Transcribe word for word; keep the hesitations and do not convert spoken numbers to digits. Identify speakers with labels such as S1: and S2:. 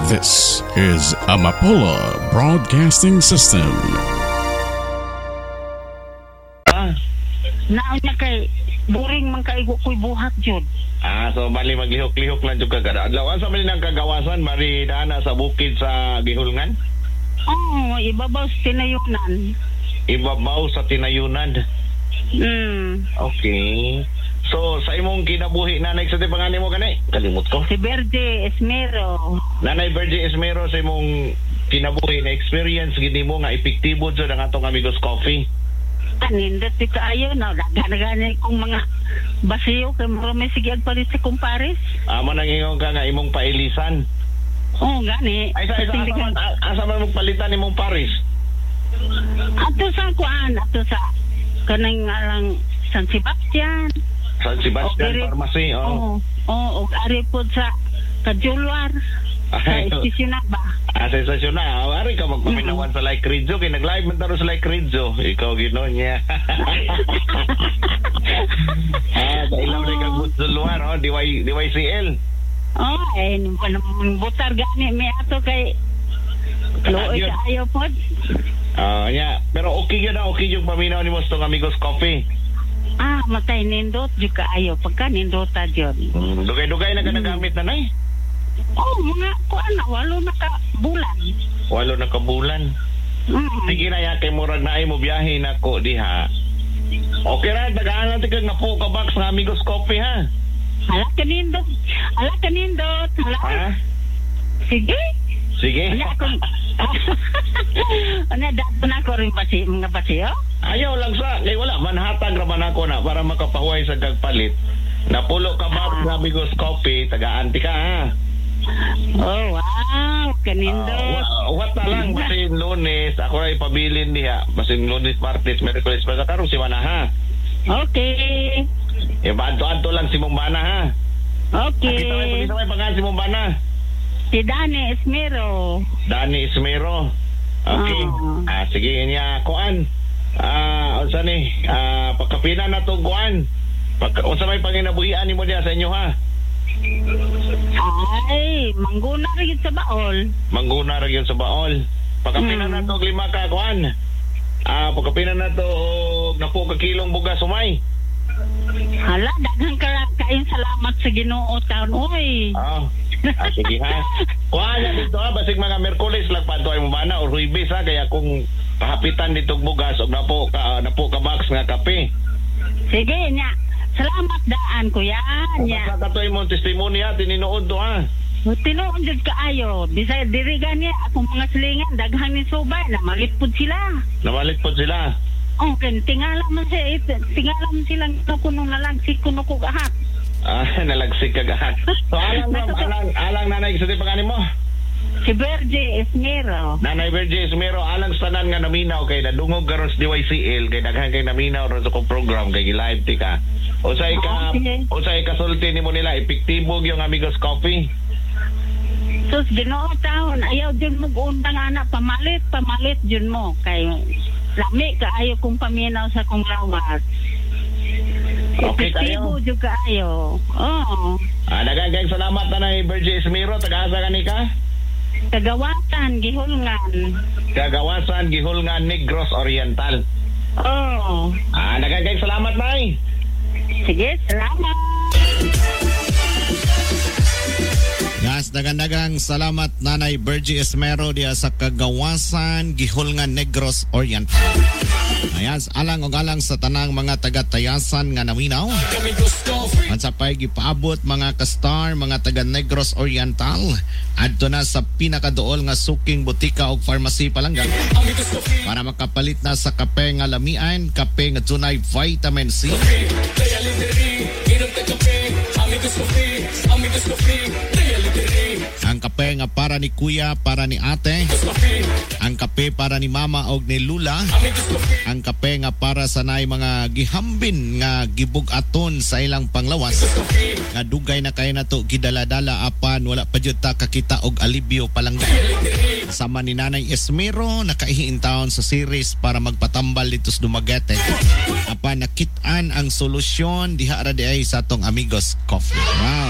S1: This is Amapola Broadcasting System.
S2: Ah,
S3: Naan na kay boring man kay ko'y buhat jud.
S2: ah so bali maglihok-lihok lang jud kada adlaw. Asa man nang kagawasan mari dana sa bukid sa Gihulngan?
S3: Oh, ibabaw sa tinayunan.
S2: Ibabaw sa tinayunan.
S3: Hmm.
S2: Okay. So sa imong kinabuhi nanay sa pangalan mo kanay? Kalimot ko.
S3: Si Verde Esmero.
S2: Nanay Virgie Esmero sa imong kinabuhi na experience gini mo nga epektibo jud ang atong Amigos Coffee.
S3: Kanindot ti kaayo na gana-gana kong mga basiyo kay mura may sige agpalit sa kumpares.
S2: Amo nang ingon ka nga imong pailisan.
S3: Oh, gani.
S2: Ay sa isa asa man asa man magpalitan imong paris.
S3: Ato sa kuan, ato sa kanang alang San Sebastian.
S2: San Sebastian
S3: Okay.
S2: Pharmacy. Oh.
S3: Oh, oh, og ari pod sa Kajulwar. Sa
S2: Ay,
S3: istisyon na ba?
S2: Ah, sensasyon na. Ari ka magpaminawan sa Like Rizzo. Kaya nag-live man taro sa Like Rizzo. Ikaw gino'n niya. ah, dailaw na ikaw sa lugar. Oh, D Y, D Y C L.
S3: Oh, eh, butar gani may ato kay Looy
S2: Yun.
S3: ka ayaw pod.
S2: Ah, niya. Pero okay yun na. Okay yung paminaw ni Mostong Amigos Coffee.
S3: Ah, matay nindot jud ka ayaw pagka nindota jud.
S2: Hmm, dugay-dugay na ka nagamit na nay.
S3: Oh, mga kuan na walo na ka bulan.
S2: Walo na kabulan.
S3: Mm.
S2: Sige na ya kay murag na ay mo biyahe na ko diha. Okay ra, tagaan natin kag napo ka box ng Amigos Coffee ha.
S3: Ala ka nindot. Ala ka nindot. Ala.
S2: Ha?
S3: Sige.
S2: Sige.
S3: Ala ko. Ano dapat na ko rin basi mga basiyo?
S2: Ayaw lang sa, kay wala, manhatag raman ako na para makapahuay sa gagpalit. Napulo ka ba ng Amigos Coffee, taga-anti ka ha?
S3: Oh, wow. Kanindot.
S2: Uh, what na lang, basin Lunes, ako na ipabilin niya. Basin Lunes, Martes, Merkulis, pero karon si Mana ha?
S3: Okay.
S2: E, adto-adto lang si Mumbana ha?
S3: Okay.
S2: Kita may, kita may pangalan si Mumbana.
S3: Si Dani Esmero.
S2: Dani Ismero. Okay.
S3: Oh.
S2: Ah, sige, niya, kuan. Ah, unsa ni? Ah, pagkapina na to kuan. Pagka, unsa may panginabuhian nimo diha sa inyo ha?
S3: Ay, mangguna rin sa baol.
S2: Mangguna ra gyud sa baol. Pagkapina
S3: Hmm.
S2: na to og lima ka kuan. Ah, pagkapina na to og napo ka kilong bugas sumay.
S3: Hala, daghang ka kain salamat sa Ginoo taon oy.
S2: Ah. Ah, sige ha. Kuan na dito ha, basig mga Merkulis lang pa to ay Mumbana o Ruibis ha, kaya kung kahapitan dito og bugas og napo ka napo ka box nga kape.
S3: Sige nya. Salamat daan kuya nya.
S2: Basta katoy mo testimony ha, tininuod to ha.
S3: Tinuon jud kaayo. Bisay diri gani akong mga silingan daghang ni subay na malipod sila.
S2: Namalit po sila.
S3: Oh, kan tingala man sa tingala man silang kuno na lang si kuno ko gahat.
S2: Ah, nalagsik ka gahan. So alang ma'am, alang alang nanay sa pangalan mo.
S3: Si Verde Esmero.
S2: Nanay Virgie Esmero, alang sa tanan nga naminaw kay nadungog karon sa D Y C L kay daghan kay naminaw ron sa kong program kay live ti ka. Usay ka,
S3: Okay.
S2: usay ka sulti nimo nila epektibo yung Amigos Coffee.
S3: Sus Ginoo taon ayaw jud mo undang anak pamalit pamalit jud mo kay lami kaayo kung paminaw sa kong lawat.
S2: Okay
S3: Epektibo
S2: kayo.
S3: jud kaayo. Oh.
S2: Ah, daghan kay salamat nanay Virgie Esmero, taga-asa ka ni ka?
S3: Kagawatan gihulngan.
S2: Kagawasan Gihulngan Negros Oriental.
S3: Oh.
S2: Ah, daghan kay salamat nay.
S3: Sige, salamat.
S4: Yes, dagang-dagang salamat Nanay Virgie Esmero diya sa Kagawasan, Gihulngan, Negros Oriental. Ayan, alang og alang sa tanang mga taga-tayasan nga naminaw. At sa pay gipaabot mga ka-star, mga taga Negros Oriental, adto na sa pinakaduol nga suking butika og pharmacy palangga para makapalit na sa kape nga lamian, kape nga dunay vitamin C. Ang kape nga para ni kuya, para ni ate. Ang kape para ni mama og ni lula. Ang kape nga para sa nay mga gihambin nga gibug-aton sa ilang panglawas. Nga dugay na kay nato gidala-dala apan wala pa jud ta kakita og alibyo palangga. Sama ni Nanay Esmero nakaihiin taon sa series para magpatambal dito sa Dumaguete. Apan nakit-an ang solusyon diha ra di ay sa atong Amigos Coffee. Wow.